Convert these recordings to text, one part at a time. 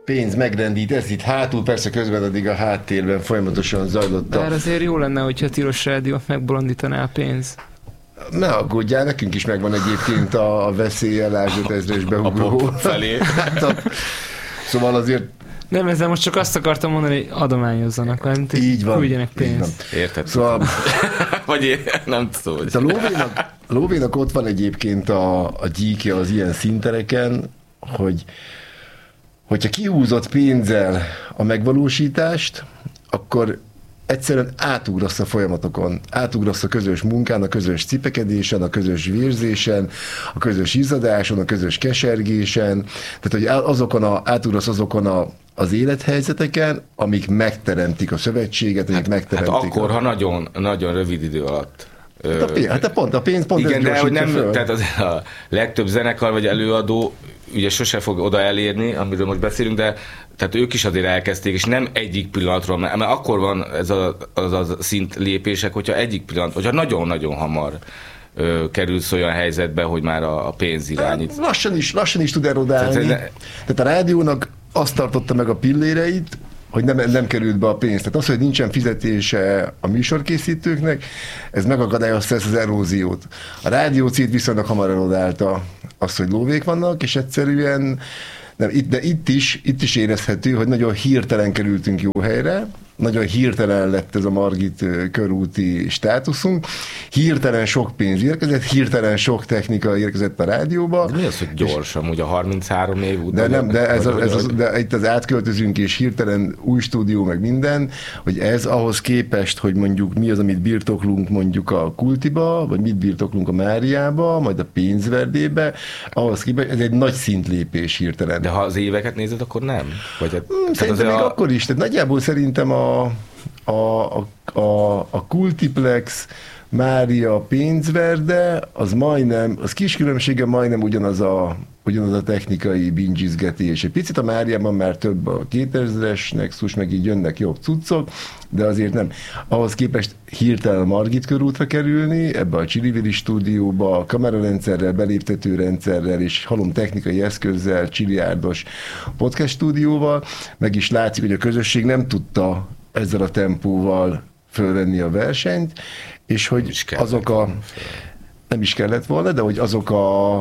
pénz megrendít, ez itt hátul, persze közben addig a háttérben folyamatosan zajlott a... Bár azért jó lenne, hogyha a Tilos Rádiót megbolondítaná a pénz. Ne aggódjál, nekünk is megvan egyébként a veszélye, lásd ezres beugró. A felé. Szóval azért... Nem, ezzel most csak azt akartam mondani, hogy adományozzanak, mert így van, küldjenek pénzt. Érted? Szóval... Vagy nem tudom. A lóvénak ott van egyébként a gyíke az ilyen szintereken, hogyha kihúzott pénzzel a megvalósítást, akkor egyszerűen átugrasz a folyamatokon, átugrasz a közös munkán, a közös cipekedésen, a közös vérzésen, a közös izzadáson, a közös kesergésen, tehát hogy átugrasz azokon az élethelyzeteken, amik megteremtik a szövetséget, amik megteremtik. Hát akkor, ha nagyon, nagyon rövid idő alatt. A pénz pont igen, de hogy nem, föl. tehát a legtöbb zenekar vagy előadó ugye sose fog oda elérni, amiről most beszélünk, de tehát ők is azért elkezdték, és nem egyik pillanatról, mert akkor van ez az szint lépések, hogyha egyik pillanat, hogyha nagyon-nagyon hamar kerülsz olyan helyzetbe, hogy már a pénz irányít. Lassan is tud erodálni. Tehát a rádiónak azt tartotta meg a pilléreit, hogy nem került be a pénz. Tehát az, hogy nincsen fizetése a műsorkészítőknek, ez megakadályozta ezt az eróziót. A rádiócét viszonylag hamar erodálta azt, hogy lóvék vannak, és egyszerűen de itt is érezhető, hogy nagyon hirtelen kerültünk jó helyre, nagyon hirtelen lett ez a Margit körúti státuszunk, hirtelen sok pénz érkezett, hirtelen sok technika érkezett a rádióba. De mi az, hogy gyorsan, ugye a 33 év után? De itt az átköltözünk, és hirtelen új stúdió, meg minden, hogy ez ahhoz képest, hogy mondjuk mi az, amit birtoklunk mondjuk a Kultiba, vagy mit birtoklunk a Máriába, majd a Pénzverdébe, ahhoz képest ez egy nagy szintlépés hirtelen. De ha az éveket nézed, akkor nem? Vagy szerintem még akkor is. Tehát nagyjából szerintem a Kultiplex, Mária, Pénzverde, az kis különbsége majdnem ugyanaz a technikai bingizgetés. Egy picit a Máriában már több a 2000-es Nexus, meg így jönnek jobb cuccok, de azért nem. Ahhoz képest hirtelen a Margit körútra kerülni, ebbe a Csillivili stúdióba, a kamerarendszerrel, beléptető rendszerrel és halom technikai eszközzel, csiliárdos podcast stúdióval, meg is látszik, hogy a közösség nem tudta ezzel a tempóval fölvenni a versenyt, és hogy nem is kellett volna, de hogy azok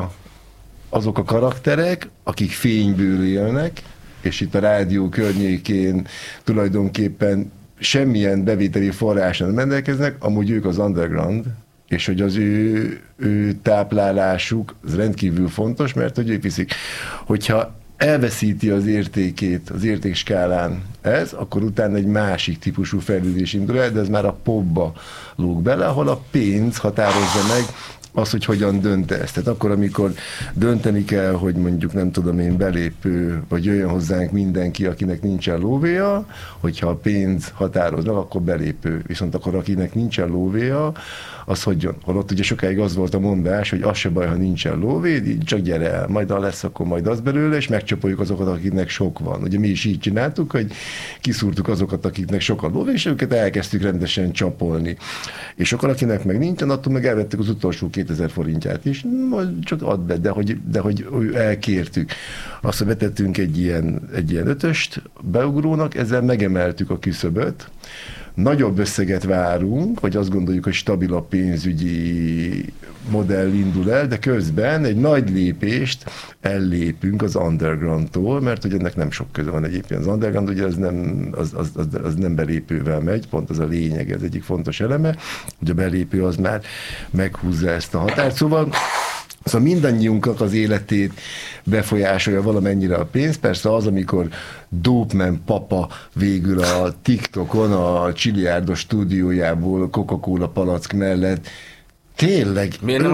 a karakterek, akik fényből élnek, és itt a rádió környékén tulajdonképpen semmilyen bevételi forrásra nem rendelkeznek, amúgy ők az underground, és hogy az ő táplálásuk az rendkívül fontos, mert hogy ők viszik. Hogyha elveszíti az értékét az értékskálán ez, akkor utána egy másik típusú fejlődés indul el, de ez már a popba lóg bele, ahol a pénz határozza meg az, hogy hogyan döntesz. Tehát akkor, amikor dönteni kell, hogy mondjuk nem tudom én belépő, vagy jöjjön hozzánk mindenki, akinek nincsen lóvéja, hogyha a pénz határoz meg, akkor belépő. Viszont akkor akinek nincsen lóvéja, az hogy jön. Holott ugye sokáig az volt a mondás, hogy az se baj, ha nincsen lóvéd, így csak gyere el, majd ha lesz, akkor majd az belőle, és megcsapoljuk azokat, akiknek sok van. Ugye mi is így csináltuk, hogy kiszúrtuk azokat, akiknek sok a lóvé, és őket elkezdtük rendesen csapolni. És akkor, akinek meg nincsen, attól meg elvettük az utolsó 2000 forintját is, majd csak add be, de hogy elkértük. Azt, hogy betettünk egy ilyen ötöst beugrónak, ezzel megemeltük a küszöböt, nagyobb összeget várunk, vagy azt gondoljuk, hogy stabilabb pénzügyi modell indul el, de közben egy nagy lépést ellépünk az undergroundtól, mert hogy ennek nem sok köze van egyébként. Az underground ugye az nem belépővel megy, pont az a lényeg, ez egyik fontos eleme, hogy a belépő az már meghúzza ezt a határt. Szóval mindannyiunknak az életét befolyásolja valamennyire a pénz. Persze az, amikor Dopeman papa végül a TikTokon a Csiliárdos stúdiójából Coca-Cola palack mellett tényleg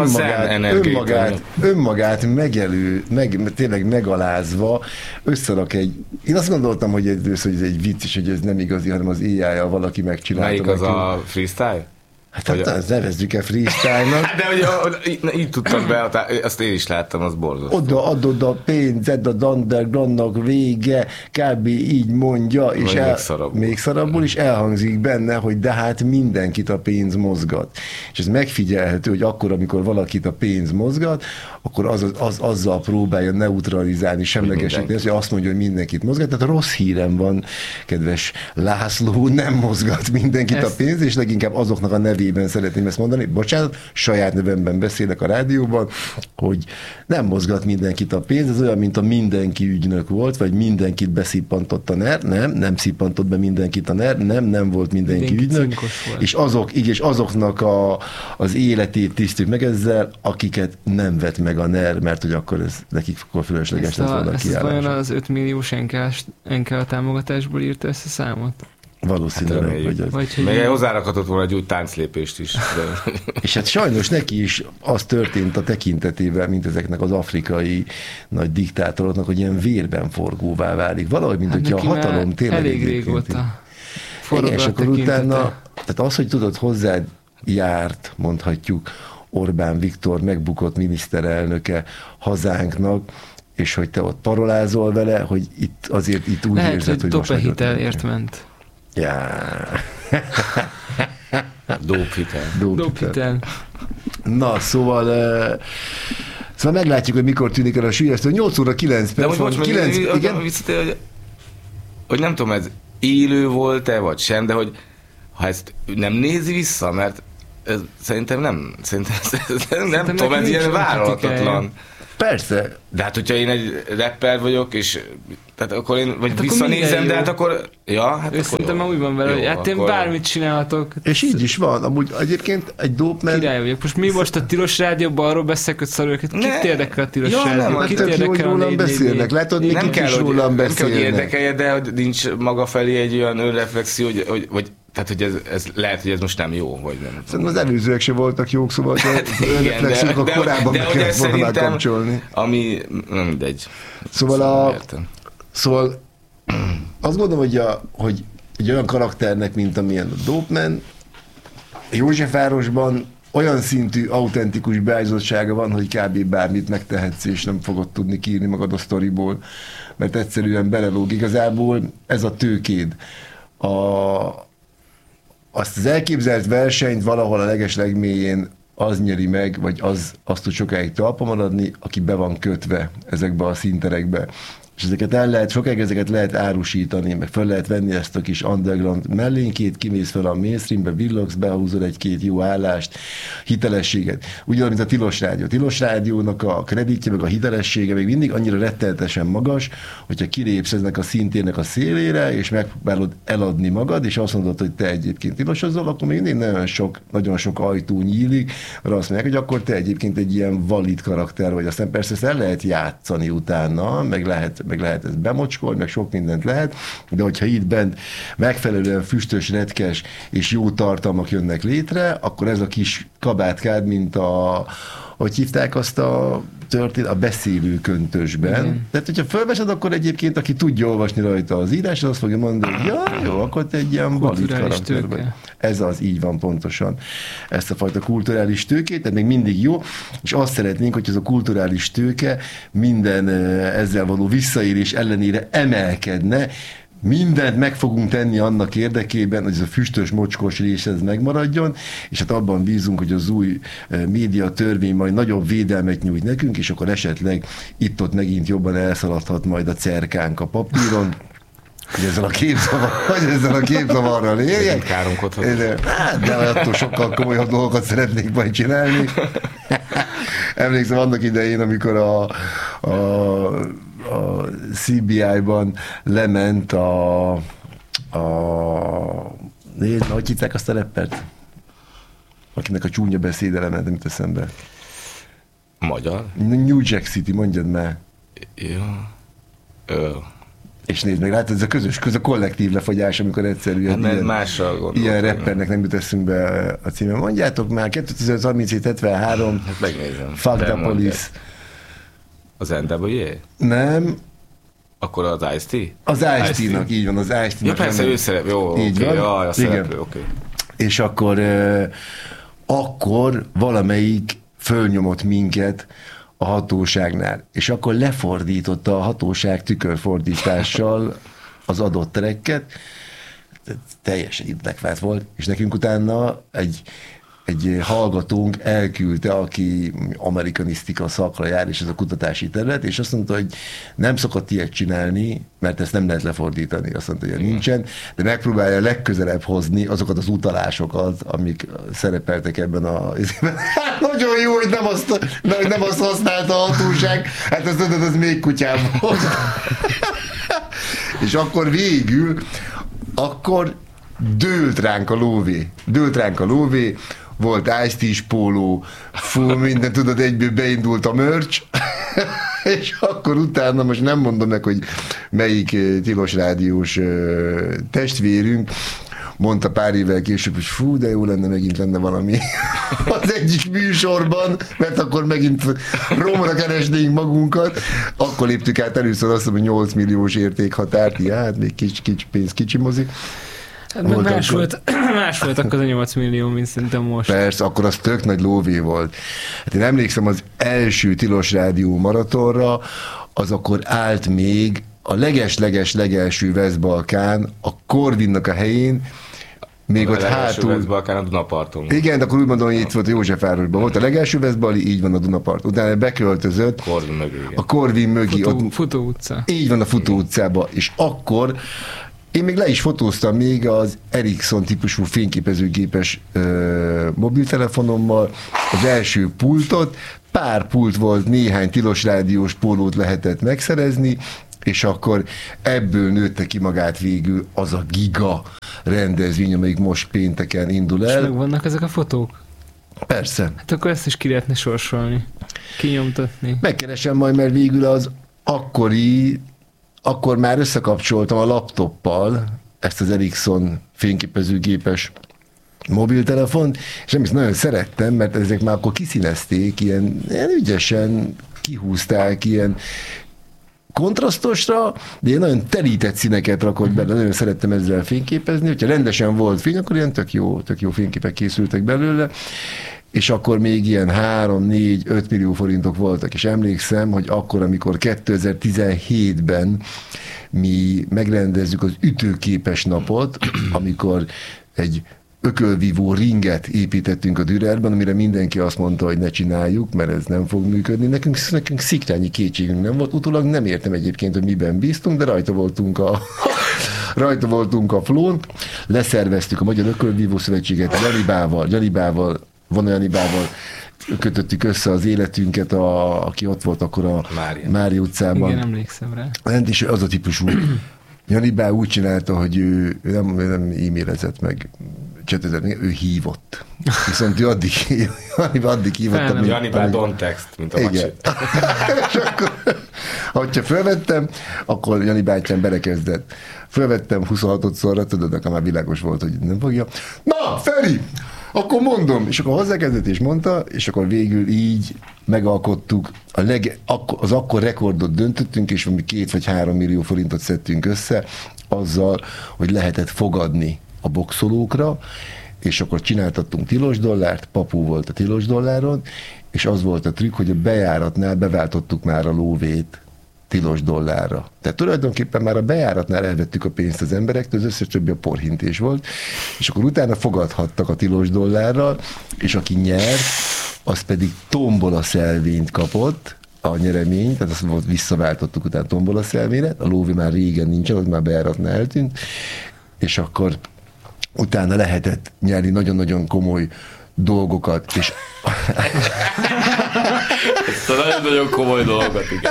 önmagát tényleg megalázva összerak én azt gondoltam, hogy ez egy vicc, és hogy ez nem igazi, hanem az AI-jal valaki megcsinálta. Melyik az a freestyle? Hát nevezzük-e freestyle-nak. De hogy így tudtam be, azt én is láttam, az borzasztó. Oda adod a pénzed, a undergroundnak vége, kb. Így mondja, és még szarabbul is elhangzik benne, hogy de hát mindenkit a pénz mozgat. És ez megfigyelhető, hogy akkor, amikor valakit a pénz mozgat, akkor azzal próbálja neutralizálni, semlegesíteni, hogy azt mondja, hogy mindenkit mozgat. Tehát rossz hírem van, kedves László, nem mozgat mindenkit a pénz, és leginkább azoknak a nevében szeretném ezt mondani. Bocsánat, saját nevemben beszélek a rádióban, hogy nem mozgat mindenkit a pénz, ez olyan, mint a mindenki ügynök volt, vagy mindenkit beszippantott a NER, nem szippantott be mindenkit a NER, nem volt mindenki ügynök, és azoknak az életét tisztítjuk meg ezzel, akiket nem vett meg a NER, mert hogy akkor ez nekik akkor fölösleges lett volna a kiállás. Ez vajon az 5 milliós NK támogatásból írta ezt a számot? Valószínűleg, hogy az. Még hozzárakhatott volna egy új tánclépést is. De... És hát sajnos neki is az történt a tekintetével, mint ezeknek az afrikai nagy diktátoroknak, hogy ilyen vérben forgóvá válik. Valahogy, mint hogyha a hatalom tényleg elég régóta forrad a tekintete. Utána, tehát az, hogy tudod, hozzád járt, mondhatjuk, Orbán Viktor megbukott miniszterelnöke hazánknak, és hogy te ott parolázol vele, hogy itt azért itt úgy lehet, érzed, hogy most dopehitelért ment. Ja. Dóphitel. Na, szóval meglátjuk, hogy mikor tűnik el a sülyeztő. 8 óra 9 perc. De most 9, igen? Hogy nem tudom, ez élő volt-e, vagy sem, de hogy ha ezt nem nézi vissza, mert ez, szerintem nem tudom, ez ilyen vállalhatatlan. Persze. De hát, hogyha én egy rapper vagyok, és tehát akkor én vagy hát visszanézem, de hát akkor hát szerintem már úgy van vele, hogy hát én bármit csinálhatok. És így is van. Amúgy egyébként egy dope-man... Király vagyok. Most mi most a Tilos Rádióban arról beszélek, hogy szarőket? Kit érdekel a Tilos Rádió? Kit érdekel a rólam beszélnek? Látod, még kik is rólam beszélnek. Nem kell, hogy érdekelje, de hogy nincs maga felé egy olyan önreflexió, hogy tehát, hogy ez lehet, hogy ez most nem jó, vagy nem. Szerintem az előzőek se voltak jók, szóval önreflexiók a korábban meg kellett volna kapcsolni. Ami nem mindegy. Szóval azt gondolom, hogy egy olyan karakternek, mint amilyen a Dope-man, Józsefvárosban olyan szintű autentikus beállítottsága van, hogy kb. Bármit megtehetsz, és nem fogod tudni kiírni magad a sztoriból, mert egyszerűen belelóg. Igazából ez a tőkéd. Azt az elképzelt versenyt valahol a legeslegmélyén az nyeri meg, vagy azt tud sokáig talpa maradni, aki be van kötve ezekbe a színterekbe. És sokáig ezeket lehet árusítani, meg fel lehet venni ezt a kis underground mellénkét, kimész fel a mainstreambe, villogsz, behúzol egy-két jó állást, hitelességet. Ugyanúgy, mint a Tilos Rádió. A Tilos Rádiónak a kreditje, meg a hitelessége még mindig annyira rettenetesen magas, hogyha kilépsz eznek a szintérnek a szélére, és megpróbálod eladni magad, és azt mondod, hogy te egyébként tilosozol, akkor még mindig nagyon sok ajtó nyílik, mert azt mondják, hogy akkor te egyébként egy ilyen valid karakter vagy. Aztán persze ezt el lehet játszani utána, meg lehet ezt bemocskolni, meg sok mindent lehet, de hogyha itt bent megfelelően füstös, retkes és jó tartalmak jönnek létre, akkor ez a kis kabátkád, mint hogy hívták azt a beszélő köntösben. Igen. Tehát, hogyha fölvesed, akkor egyébként, aki tudja olvasni rajta az írás, azt fogja mondani, hogy jó, akkor te egy ilyen valid karakter vagy. Ez az, így van pontosan. Ezt a fajta kulturális tőkét, tehát még mindig jó, és azt szeretnénk, hogy ez a kulturális tőke minden ezzel való visszaérés ellenére emelkedne. Mindent meg fogunk tenni annak érdekében, hogy ez a füstös, mocskos rész ez megmaradjon, és hát abban bízunk, hogy az új média törvény majd nagyobb védelmet nyújt nekünk, és akkor esetleg itt-ott megint jobban elszaladhat majd a cerkánk a papíron, hogy ezzel a képzavarral éljek. Káromkodhat. De attól sokkal komolyabb dolgokat szeretnék majd csinálni. Emlékszem annak idején, amikor a CBI-ban lement hogy hívták azt a rappert? Akinek a csúnya beszéde lement, nem jut eszembe. Magyar? New Jack City, mondjad már. Ja. És nézd meg, látod, ez a kollektív lefagyás, amikor egyszerűen ilyen rappernek nem jut eszünkbe a címe. Mondjátok már, 2037-73, hát megnézem. Fuck the Police. Az NWA? Nem. Akkor az Ice-T? Az Ice-T-nak, így van, az Ice-T-nak. Ja, persze, ő szerep, jó, így oké, van. Jaj, a szereplő, oké. És akkor valamelyik fölnyomott minket a hatóságnál, és akkor lefordította a hatóság tükörfordítással az adott tracket, teljesen inadekvát volt, és nekünk utána egy hallgatónk elküldte, aki amerikanisztika szakra jár, és ez a kutatási terület, és azt mondta, hogy nem szokott ilyet csinálni, mert ezt nem lehet lefordítani, azt mondta, hogy nincsen, de megpróbálja legközelebb hozni azokat az utalásokat, amik szerepeltek ebben a... Nagyon jó, hogy nem azt használta a hatóság, hát azt mondod, az még kutyább volt. És akkor végül, dőlt ránk a lóvé, volt Ice-T póló, minden, tudod, egyből beindult a merch, és akkor utána, most nem mondom meg, hogy melyik tilos rádiós testvérünk, mondta pár évvel később, hogy fú, de jó lenne valami az egyik műsorban, mert akkor megint romra keresnénk magunkat. Akkor léptük át először azt, hogy 8 milliós értékhatárt, hát még kicsi mozi. Hát más volt akkor a 8 millió, mint szerintem most. Persze, akkor az tök nagy lóvé volt. Hát én emlékszem az első tilos rádió maratonra, az akkor állt még a legelső West-Balkán, a Corvinnak a helyén, még ott hátul... West-Balkán a Dunaparton. Igen, de akkor úgy mondom, hogy itt volt a Józsefvárosban. Volt a legelső West-Bali, így van a Dunapart. Utána beköltözött Corvin mögé, igen. A Corvin mögé. Futó utca. Így van, a Futó utcába. És akkor én még le is fotóztam még az Ericsson típusú fényképezőgépes mobiltelefonommal az első pultot. Pár pult volt, néhány tilos rádiós pólót lehetett megszerezni, és akkor ebből nőtte ki magát végül az a giga rendezvény, amelyik most pénteken indul el. És meg vannak ezek a fotók? Persze. Hát akkor ezt is ki lehetne sorsolni, kinyomtatni. Megkeresem majd, mert végül az akkor már összekapcsoltam a laptoppal ezt az Ericsson fényképezőgépes mobiltelefont, és nem is nagyon szerettem, mert ezek már akkor kiszínezték, ilyen ügyesen kihúzták, ilyen kontrasztosra, de ilyen nagyon telített színeket rakott bele, nagyon szerettem ezzel fényképezni, hogyha rendesen volt fény, akkor ilyen tök jó fényképek készültek belőle, és akkor még ilyen 3-4-5 millió forintok voltak, és emlékszem, hogy akkor, amikor 2017-ben mi megrendezzük az ütőképes napot, amikor egy ökölvívó ringet építettünk a Dürerben, amire mindenki azt mondta, hogy ne csináljuk, mert ez nem fog működni. Nekünk szikrányi kétségünk nem volt. Utólag nem értem egyébként, hogy miben bíztunk, de rajta voltunk a flón. Leszerveztük a Magyar Ökölvívó Szövetséget Janibával, Von Janibával kötöttük össze az életünket, aki ott volt akkor a Mária utcában. Igen, emlékszem rá. És az a típusú Janibá úgy csinálta, hogy ő nem e-mailezett meg, csetezett, ő hívott. Viszont ő addig hívott. Janibá don't text, mint a macsi. És akkor, hogyha fölvettem, akkor Jani bátyám belekezdett. Fölvettem 26-szorra, tudod, nekem már világos volt, hogy nem fogja. Na, Feri! Akkor mondom, és akkor hozzákezdett és mondta, és akkor végül így megalkottuk, az akkor rekordot döntöttünk, és valami 2 vagy 3 millió forintot szedtünk össze, azzal, hogy lehetett fogadni a boxolókra, és akkor csináltattunk tilos dollárt, Papú volt a tilos dolláron, és az volt a trükk, hogy a bejáratnál beváltottuk már a lóvét tilos dollárra. Tehát tulajdonképpen már a bejáratnál elvettük a pénzt az emberektől, az összes többi a porhintés volt, és akkor utána fogadhattak a tilos dollárral, és aki nyert, az pedig tombola szelvényt kapott, a nyeremény, tehát azt volt, visszaváltottuk utána tombola szelvényre, a lóvé már régen nincsen, az már bejáratnál eltűnt, és akkor utána lehetett nyerni nagyon-nagyon komoly dolgokat, és... Ezt a nagyon-nagyon komoly dolgokat, igen.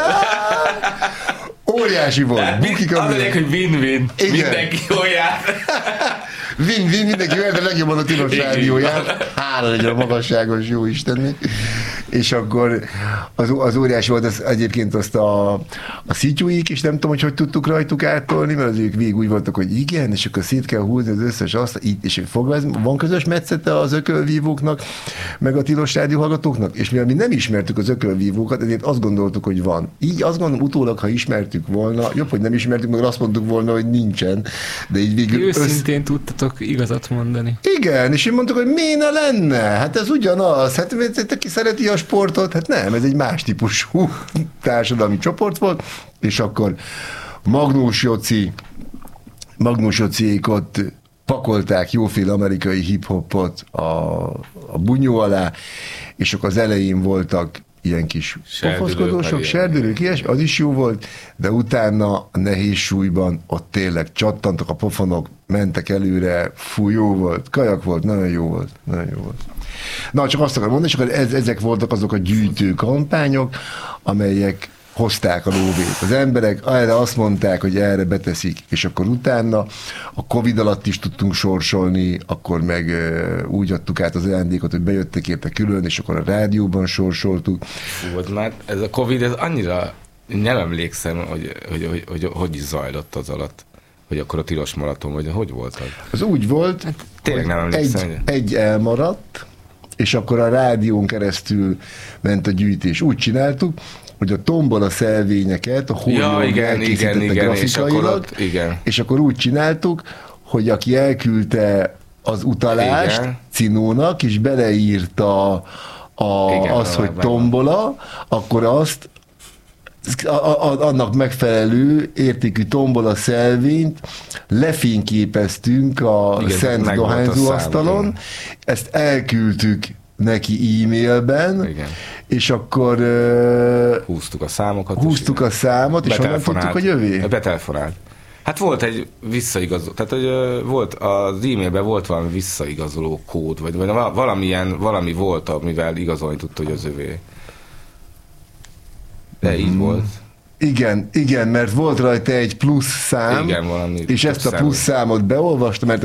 Óriási volt. Az elég, hogy win-win. Igen. Mindenki jól jár. Win-win, mindenki jól jár, de legjobban a tilos rádióját. Hála legyen a magasságos jó Istennek. És akkor az óriási volt, az egyébként azt a szityúik, és nem tudom, hogy tudtuk rajtuk áttolni, mert az ők végig úgy voltak, hogy igen, és akkor szét kell húzni az összes azt, és van közös metszete az ökölvívóknak, meg a tilos rádió hallgatóknak, és mivel mi nem ismertük az ökölvívókat, ezért azt gondoltuk, hogy van. Így azt gondolom, utólag, ha ismertük volna, jobb, hogy nem ismertük, meg azt mondtuk volna, hogy nincsen, de így végül... Őszintén tudtatok igazat mondani. Igen, és én mondtuk, hogy miért ne lenne? Hát ez ugyanaz. Hát aki szereti a sportot, hát nem, ez egy más típusú társadalmi csoport volt, és akkor Magnós Jociék ott pakolták jóféle amerikai hip-hopot a bunyó alá, és akkor az elején voltak ilyen kis pofozkodósok, serdülők, ilyesmi, az is jó volt, de utána a nehéz súlyban ott tényleg csattantak a pofonok, mentek előre, fú, jó volt, kajak volt, nagyon jó volt. Na, csak azt akarom mondani, és akkor ezek voltak azok a gyűjtő kampányok, amelyek hozták a lóvét. Az emberek erre azt mondták, hogy erre beteszik, és akkor utána a Covid alatt is tudtunk sorsolni, akkor meg úgy adtuk át az ajándékot, hogy bejöttek érte külön, és akkor a rádióban sorsoltuk. Fú, már ez a Covid, ez annyira nem emlékszem, hogy is zajlott az alatt, hogy akkor a tilos maraton, vagy hogy volt az? Az úgy volt, hát, tényleg nem emlékszem. Egy elmaradt, és akkor a rádión keresztül ment a gyűjtés. Úgy csináltuk, hogy a tombola szelvényeket a hólyón elkészítette grafikailag, és akkor úgy csináltuk, hogy aki elküldte az utalást Cinónak, és beleírta az, hogy tombola, akkor azt annak megfelelő értékű tombola szelvényt lefényképeztünk a Szent dohányzóasztalon, ezt elküldtük neki e-mailben, és akkor húztuk a számokat, és honnan tudtuk, hogy övé? Betelefonált. Hát volt egy visszaigazoló, tehát hogy volt az e-mailben volt valami visszaigazoló kód, vagy valami volt, amivel igazolni tudta, hogy az övé. De így volt. Igen, mert volt rajta egy plusz szám, és ezt a plusz számot beolvastam, mert